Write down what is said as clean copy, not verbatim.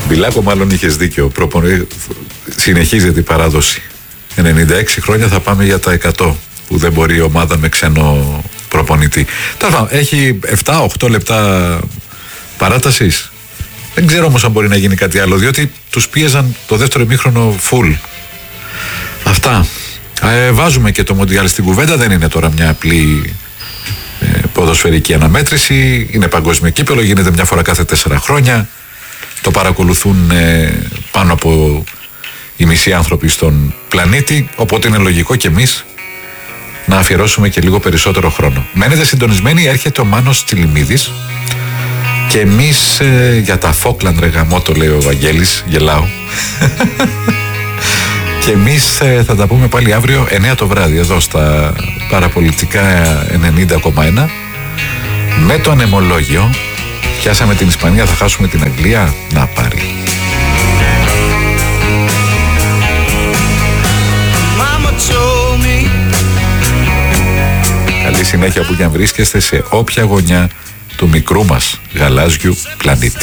Μπιλάκο, μάλλον είχες δίκιο. Συνεχίζεται η παράδοση. 96 χρόνια θα πάμε για τα 100 που δεν μπορεί η ομάδα με ξένο προπονητή. Τώρα έχει 7-8 λεπτά παράτασης. Δεν ξέρω όμως αν μπορεί να γίνει κάτι άλλο, διότι τους πίεζαν το δεύτερο ημίχρονο full. Αυτά. Βάζουμε και το Μοντιάλ στην κουβέντα. Δεν είναι τώρα μια απλή ποδοσφαιρική αναμέτρηση. Είναι παγκόσμιο κύπελλο, γίνεται μια φορά κάθε 4 χρόνια. Το παρακολουθούν πάνω από οι μισοί άνθρωποι στον πλανήτη, οπότε είναι λογικό και εμείς να αφιερώσουμε και λίγο περισσότερο χρόνο. Μένετε συντονισμένοι, έρχεται ο Μάνος Τσιλιμίδης και εμείς για τα Φόκλαντ ρε γαμώτο, λέει ο Βαγγέλης, γελάω. Και εμείς θα τα πούμε πάλι αύριο 9 το βράδυ εδώ στα Παραπολιτικά 90,1 με το ανεμολόγιο. Πιάσαμε την Ισπανία, θα χάσουμε την Αγγλία. Να πάρει. Καλή συνέχεια που και αν βρίσκεστε σε όποια γωνιά του μικρού μας γαλάζιου πλανήτη.